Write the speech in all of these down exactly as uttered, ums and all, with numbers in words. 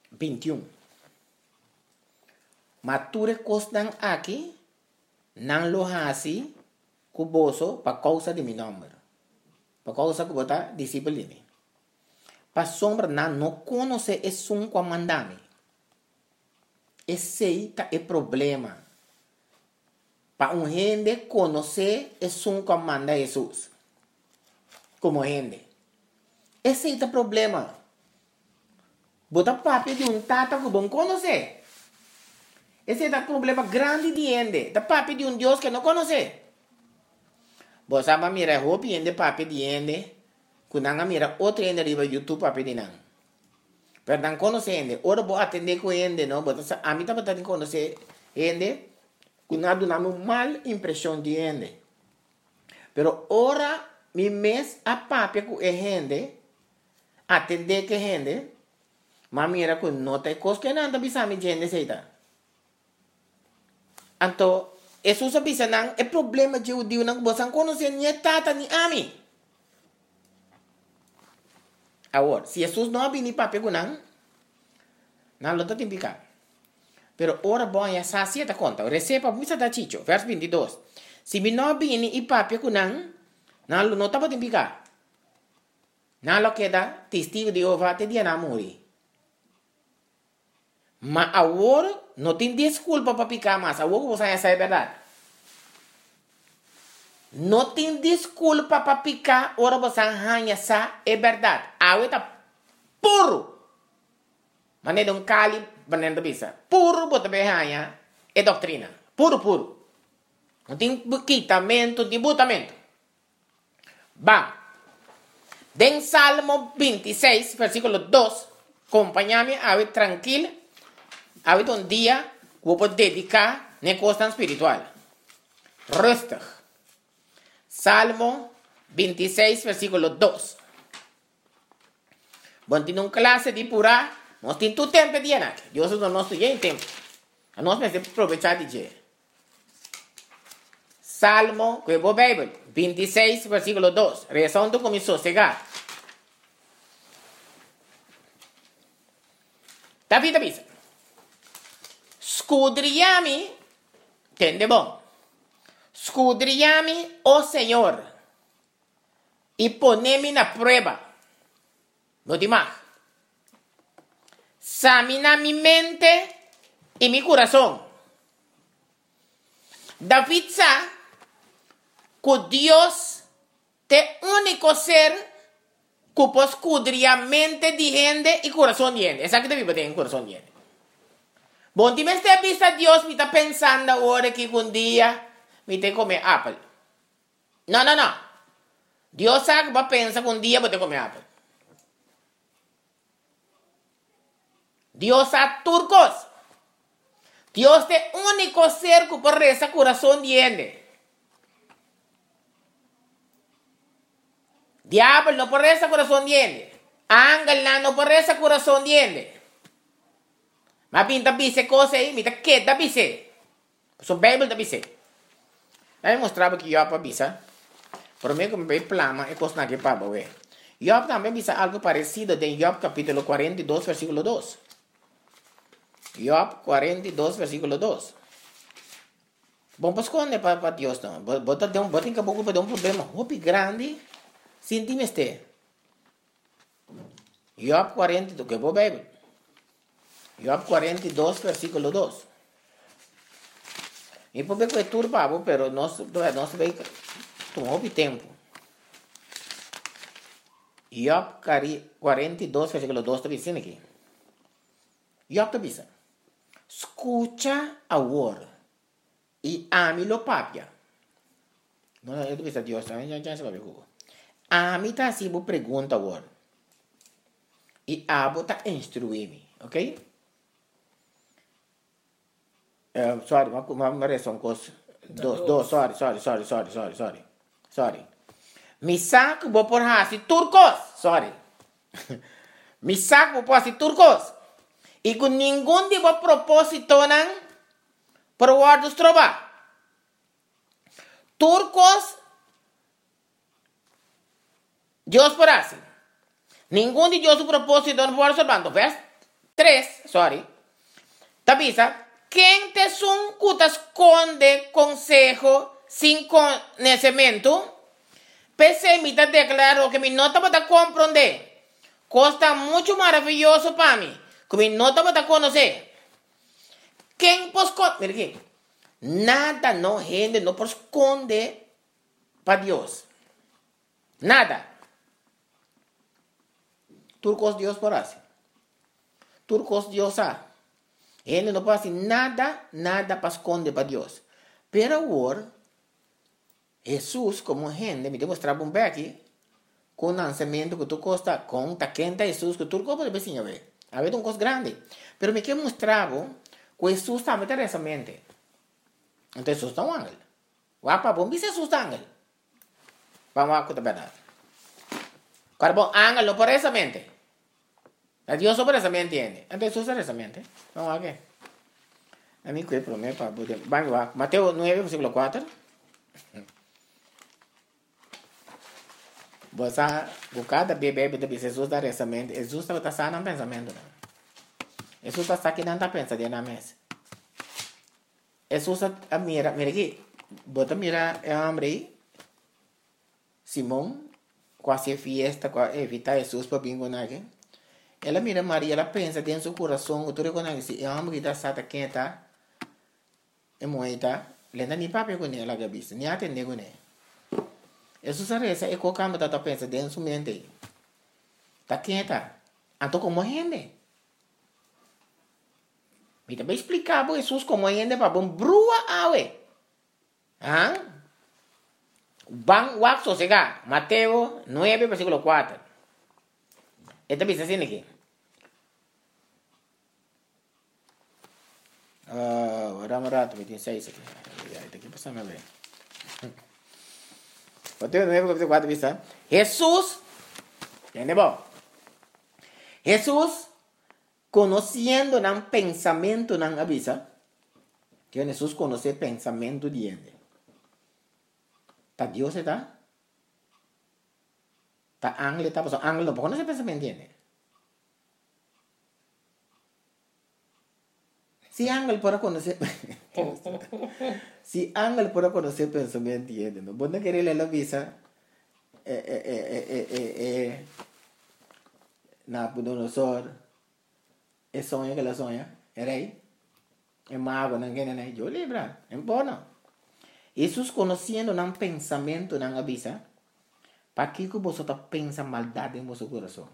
vinte e um. Mature costan aqui, não lo hasi, cuboso, para causa de meu número. Para causa que bota disciplina. Para sombra, não, não conhece esse um comandame. Esse é o problema. Para um gente conhecer esse um comanda Jesus. Como gente. Esse é o problema. Bota papi de um tata que não conhece. Esse é o problema grande de gente. Da papi de um Deus que não conhece. Você vai mirar roupa de papi de gente. Quando você mira outro gente riba YouTube papi de não. Pero não conhece gente. Ora vou atender com gente, não. A mim também tem que conhecer gente. Quando dá uma mal impressão de gente. Pero ora, mi mes a papi com a gente. Atender que gente. Mas mira que não tem coisa que não bisa mi gente seita. Então, isso se bisa não é problema de judeu não você conhecer nem tata nem ami. Agora, se Jesus não vem papi com não, não lo tem picar. Pero ora bom ya sacia ta conta. Receba muita da chicho, verso vinte e dois. Se mi não vem e papi com não, não lo não tá tem picar. Não lo queda testigo de Jeová te dia na morrer. Mas agora não tem desculpa para picar mais. Agora você já sabe a verdade. Não tem desculpa para picar. Agora você já sabe a verdade. Agora está puro. Mas não é um cali para não bisa. Puro para bem hanya é doutrina. Puro, puro. Não tem quitamento, debutamento. Vamos. Den Salmo vinte e seis, versículo dois. Acompanha-me, a tranquilo. A um dia, vou dedicar na costa espiritual. Rustig. Salmo vinte e seis, versículo dois. Bom, tem uma classe de pura, nós temos todo tempo de anar. Deus não nos tem tempo. Nós precisamos aproveitar de dia. Salmo, que é a Bíblia, vinte e seis, versículo dois. Reação do começou a chegar. Davi, Davi. Escudriame, entende bom? Escudriame, ó Senhor, e poneme na prova. No demais. Examina mi mente e mi coração. David sabe que Deus é o único ser que pode escudriar a mente de gente e coração de gente. Essa que David tem coração de gente. Bom, se você está vista Deus, me está pensando agora que um dia me tem que comer apple. Não, não, não. Deus sabe que vai pensar que um dia vou ter que comer apple. Deus sabe turcos. Deus é o único ser que pode rezar coração de gente. Diablo não pode rezar coração de gente. Ángel não pode rezar coração de gente. Mas pinta bise coisa aí, me tá quieta bise. So Bíblia da bise. Aí mostrava que eu para bisa. Por mim como bem plama é coisa que para ver. Job também bisa algo parecido em Job capítulo quarenta e dois versículo dois. Job quarenta e dois versículo dois. Bom, pues quando para para Deus não. Bota de um bota em que pouco para um problema hopi grande. Sinti este. Job quarenta e dois, que é a Bíblia. Job quarenta e dois, versículo dois. E por ver que é turbado, pero nós nós vai tomar o tempo. Job quarenta e dois, versículo dois está dizendo aqui. Job está dizendo: escucha agora e ame-lo papia. Não é do Deus, também já já se vai ver. Ame tá assim, vou pergunta agora. E abo tá instruir-me, ok? Uh, sorry, uma, uma, uma reação coisa. Dos, dos, sorry, sorry, sorry, sorry, sorry, sorry. Sorry. Mi saco vou por hasi turcos. Sorry. Mi saco vou por hasi turcos. E com nenhum tipo de propósito não por guardos trova. Turcos Deus por hasi. Nenhum de Deus o propósito não por salvando, ves? Tres, sorry. Tabisa, quem te son que esconde consejo sin conhecimento? Pensei, me declarou que me nota para compreender. Costa muito maravilhoso para mim. Que me nota para conhecer. Quem pode esconder? Mira aqui. Nada não rende, não pode esconder para Deus. Nada. Turcos Deus por assim. Turcos Deus sabe. Ele não pode fazer nada, nada para esconder para Deus. Pero agora, Jesus, como gente, me demonstrava um pouco aqui, com o nascimento que tu costa, com a quenta Jesus, que tu pode ver, ver. Havia um coisa grande. Pero me que mostrava que Jesus estava nessa mente. Então Jesus está um ángel. O apa bom, Jesus está ángel. Vamos a contar a verdade. Cara bom, ángel não por essa mente. A Deus sobre essa mente entiende. Então Jesus é essa mente. Vamos a ver. A mim que é para mim, para poder. Vamos lá. Mateus nove, versículo quatro. Você, cada bebê de Jesus dá essa mente. Jesus está só no pensamento. Jesus está aqui não está pensando na mesa. Jesus está mira, mira aqui. Bota mira é homem aí. Simão, quase fiesta, quase evita Jesus para vir com aqui. Ela mira Maria, ela pensa dentro do coração, tu reconhece, é homem que está sata quem está, é moeda, lenda nem papel com ela, gabista, nem atende com ela. Jesus sabe essa, é qualquer coisa que pensa dentro da mente. Tá quem está? Então como rende? Me também explicar para Jesus como rende para bom brua awe. Ah? Bang wak sosega, Mateo nove, versículo quatro. Esta bisa assim aqui. Uh, Rama rato, vinte e seis aqui. Esta aqui passa a ver. Mateo nove, versículo quatro, bisa. Jesus, entendeu? Jesus, conhecendo o pensamento não avisa. Que Jesus conhece o pensamento de ele. Tá Deus está? Tá ángel está? Porque ángel não pode conhecer o pensamento de ele. Se ángel pode conhecer... se ángel pode conhecer o pensamento de ele, não pode querer ler a visa... É, é, é, é, é, é... Nabucodonosor... É sonho que ela sonha? É rei? É mago, não quer nem? Eu lembro, é bom não. Jesus conhecendo um pensamento não avisa, para que você está pensando maldade em seu coração?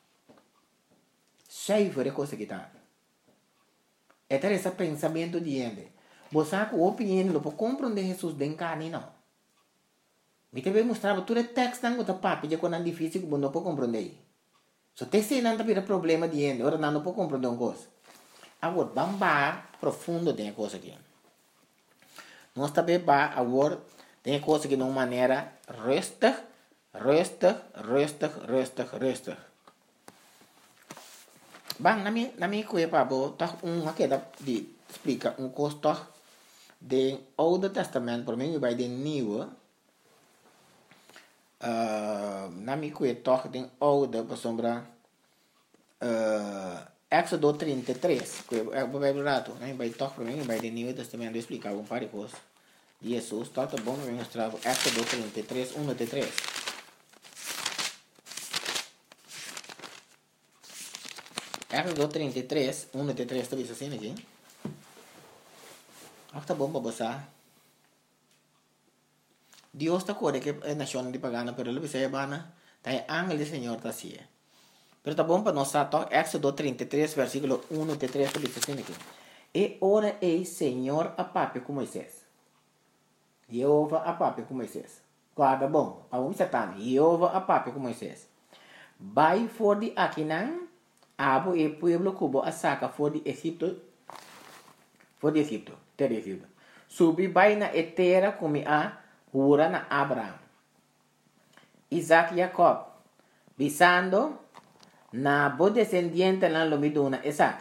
Cheio de coisa que está. É esse pensamento de ele. Você sabe que a opinião não pode compreender Jesus de carne, não. Me também mostrava todo o texto que está papo, já quando é difícil que não pode compreender. Se você tem não tem problema de ele, ora não pode compreender uma coisa. Agora, vamos lá profundo de coisa aqui. Nós também vamos agora tem coisa que de uma maneira resta, resta, resta, resta, resta. Bang, na minha, na minha coisa para botar uma que de explica um custo do Old Testamento para mim vai de New. Uh, na minha coisa toque de Old para sombra uh, Éxodo trinta e três, que é o Bíblia rato, né? Vai tocar para mim, vai de New Testamento explicar um par de coisas. Jesus, tá bom, para mostrar Éxodo trinta e três, um até três. Éxodo trinta e três, um até três, está vendo assim aqui? Ah, tá bom para você. Deus está corre que é nação de pagana, pero ele vai bana, tá é ángel do Senhor tá assim. Pero tá bom para nós tá, Éxodo trinta e três, versículo um até três, está vendo assim aqui? E ora ei Senhor a papo com Moisés. Jeová a papo com Moisés. Guarda bom, para um Satan, Jeová a papo com Moisés. Vai for de Aquinan, abo e pueblo cubo a saca for de Egipto, for de Egipto, ter Egipto. Subi vai na etera como a hura na Abraham. Isaac e Jacob, bisando na bo descendiente na lomiduna Isaac.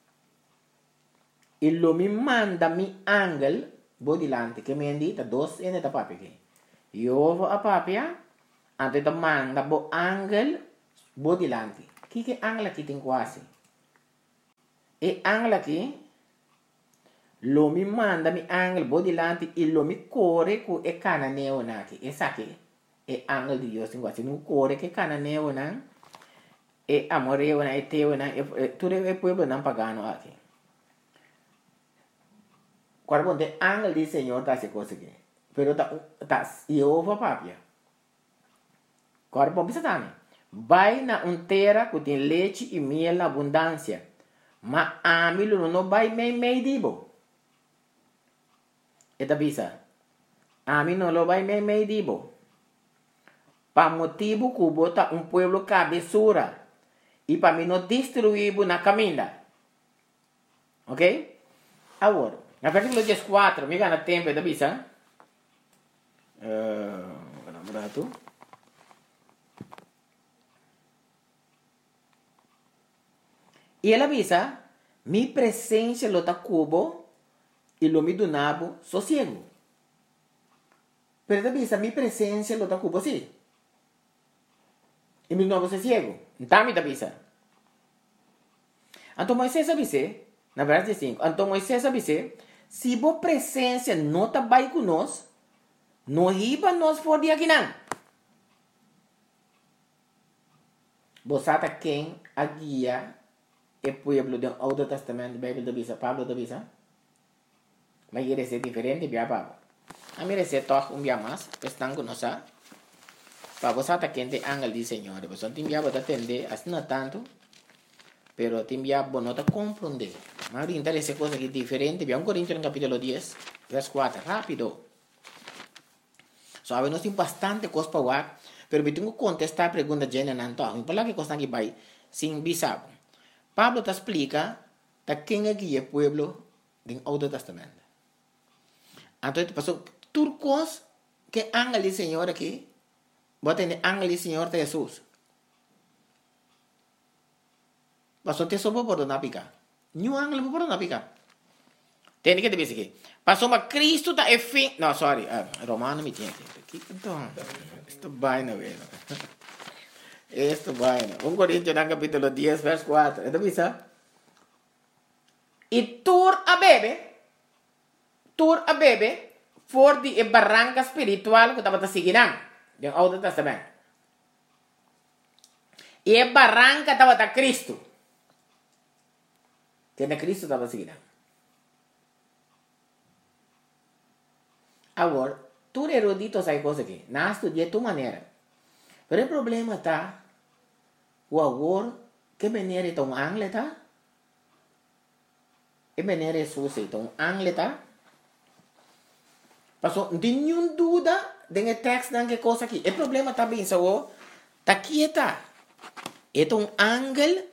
E lomi manda mi angel bo dilante che mi indita dos ene da papi che io a papia ante da manda bo angel bo dilante chi che angela chi tin quasi E ángel aqui, lo me manda mi ángel bodilante e lo me corre com e cananeo aqui. Esse aqui é ángel de Deus, assim, não corre que cananeo não. E amoreo na eteo na tudo é pueblo não pagano aqui. Quando ponte ángel do Senhor tá se coisa aqui. Pero tá tá Jeová papia. Quando ponte também. Vai na um terra que tem leite e mel na abundância. Mas a mim não vai meio meio dibo. Eta bisa. A mim não lo vai meio meio dibo. Pa motivo que bota um pueblo cabeçura. E para mim não destruir na caminha. Ok? Agora, na versículo quatro, me gana tempo, da bisa. Uh, Berapa E ela avisa, mi presença lo ta cubo e lo mi donabo sossego. Pero ela avisa, mi presença lo ta cubo sim. E mi donabo sossego. Então me avisa. Então Moisés avisa, na verdade cinco, então Moisés avisa, se a presença não está bem conosco, não riba nós for de aqui não. Você está quem a guia e pueblo do Antigo Testamento, Bíblia da Bisa, Pablo da Bisa. Mas ele é diferente, bia Pablo. A mim é toque um dia mais, estão conosco. Para você está quem tem ángel do Senhor, você tem bia para atender, assim não tanto, pero tem bia para não compreender. Mas orientar essa coisa aqui diferente, bia um Coríntios no capítulo dez, verso quatro, rápido. Sabe, nós temos bastante coisa para falar, pero eu tenho que contestar a pergunta de Jana Nanto. Eu falo que coisa aqui vai, sem bisabo. Pablo te explica de quem é que é o pueblo do Antigo Testamento. Então, passou tudo coisa que ángel do Senhor aqui, bota em ángel do Senhor de Jesus. Passou te soube por não picar. Nenhum ángel por não picar. Tem que dizer aqui. Passou uma Cristo da fim. Não, sorry. Uh, Romano me tinha aqui. Então, isto vai na vez. Isto vai na. um Coríntios no capítulo dez, verso quatro. Então, visa. E tur a bebe. Tur a bebe. For de barranca espiritual que estava seguindo. Do Antigo Testamento. E a barranca estava da Cristo. Que na Cristo estava seguindo. Agora, tu erudito sai coisa aqui. Não estudia de tua maneira. Mas o problema está, o agora, que maneira é um ángel, tá? Que maneira é sua, então, um ángel, tá? Passou, não tem nenhuma dúvida dentro do texto, não que coisa aqui. O problema está bem, só, tá aqui, tá? É um ángel,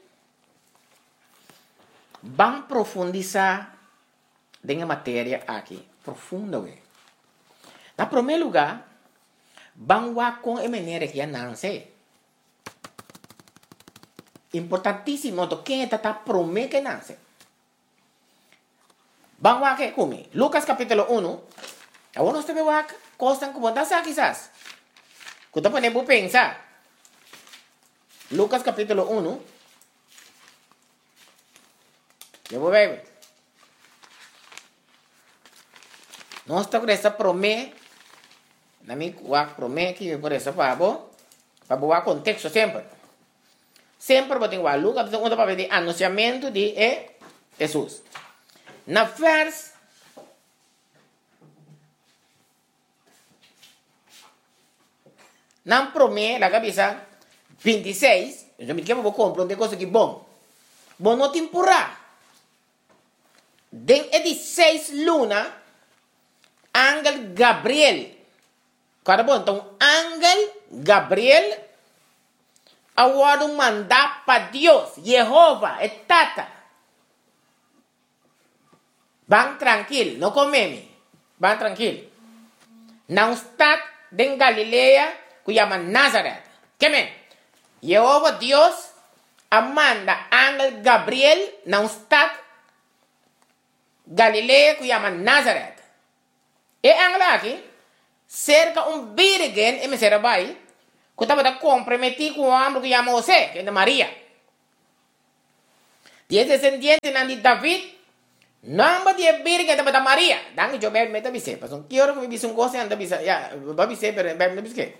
vamos profundizar dentro da matéria aqui. Profunda, ué. Na primeiro lugar, vamos com a maneira que não sei. Importantíssimo, quem está tá prometendo que não sei. Vamos aqui comigo. Lucas capítulo um. Agora nós temos aqui, coisas como essa quizás. Que tu podemos pensar. Lucas capítulo um. Eu vou ver. Nós estamos com essa promessa. Na minha promessa que por essa para para boa contexto sempre. Sempre vou ter que Lucas onde para ver anunciamento de Jesus. Na vers na promessa la cabeça vinte e seis, eu me quero vou compreender coisa que bom. Bom não temporada. Den é de seis luna, ángel Gabriel. Cara bom, então, ángel Gabriel, agora mandar para Deus, Jeová, é tata. Vão tranquilo, não comeme. Vão tranquilo. Não está em Galileia, que chama Nazaré. Que men? Jeová Deus, manda ángel Gabriel, não está Galileia, que chama Nazaré. E ángel aqui, cerca um virgem, e me será vai, que estava comprometido com o homem que chama José, que é de Maria. Tiene descendiente de David. Namba dia Virgen de Maria. Dan yo me meta bise. Pason quiero que me bise un cosa anda bise. Ya, va bise pero va me bise.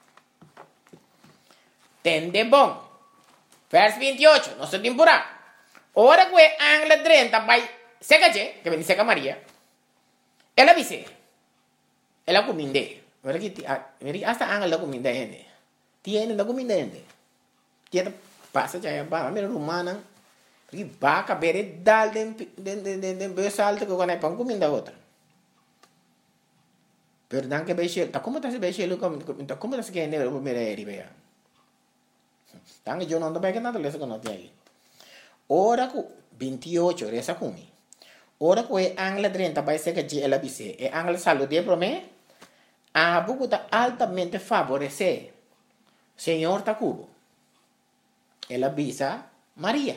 Tende bom. Vers veintiocho. No se temporada. Ora que angla treinta by secache, que bendice a María. Ela bise. Ela cominde. Ora que hasta angla la cominde ende. Tiene la cominde ende. Tiene passa já ba mera rumana. Porque vaca bere dal den den den den den besalto que quando é pão comida outra. Pero dan que beche, tá como tá se beche lo como tá como tá se que ende o mera eri bea. Dan yo no ando bem que nada leso que não tem aí. Ora ku veintiocho resa kumi. Ora ku e angla treinta vai ser que ela bise. E angla saludie pro me. A buku tá altamente favorecer. Senhor tá cubo. Ela bisa Maria.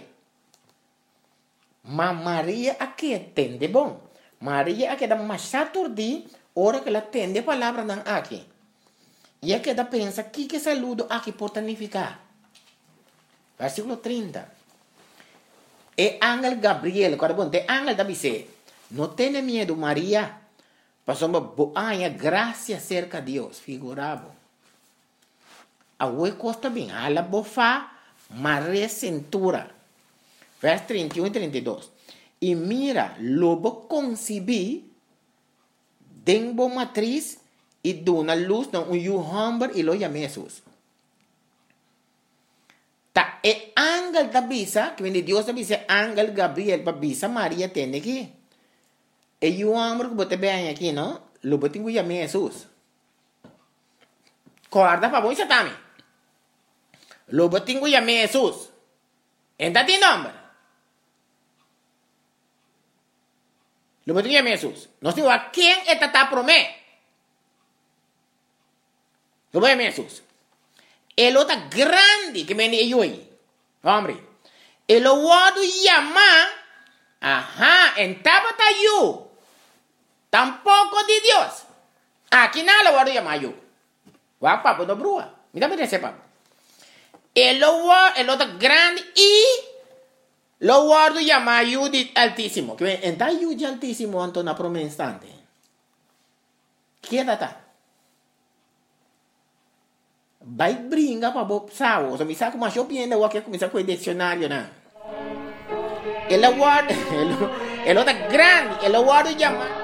Ma Maria aqui entende bom. Maria aqui dá mais saturdi, ora que ela entende a palavra não aqui. E aqui dá pensa que que saludo aqui pode significar. Versículo trinta. E ángel Gabriel, quando bom, te ángel da bise, não tenha medo Maria, passou uma boa graça cerca de Deus, figurado. A oi costa bem, a la bofa, Maria cintura. Vers trinta y uno y treinta y dos. Y mira, lobo concebí, denbo matriz, y dona luz, no, un yuhamber, y lo llamé Jesús. Ta e ángel da bisa, que viene Dios da bisa, ángel Gabriel, pa bisa María tiene aquí. E yuhamber, que bote vean aquí, ¿no? Lo bote que llamé Jesús. Guarda pa voy satami. Lo bote que llamé Jesús. Entra ti nombre. Lo bote que llamé Jesús. No sé a quién está promé. Lo voy a llamar Jesús. El otro grande que me viene yo ahí. Hombre. El otro llama. Ajá. En tabata yo. Tampoco de Dios. Aquí nada lo voy a llamar yo. Va papo no brua. Mira me dice papo. El otro grande y lo guardo llama yo de altísimo. Que en tal yo de altísimo ante una promesa instante. ¿Qué data? Vai brinca para bo sao, so mi sa como yo piende o que comienza con el diccionario na. El guardo el el otro grande, el guardo llama